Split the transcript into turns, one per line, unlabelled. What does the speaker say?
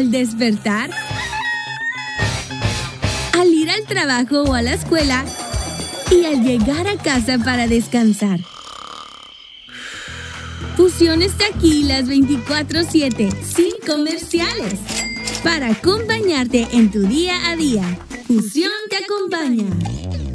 al despertar, al ir al trabajo o a la escuela y al llegar a casa para descansar. Fusión está aquí las 24/7, sin comerciales, para acompañarte en tu día a día. Fusión te acompaña.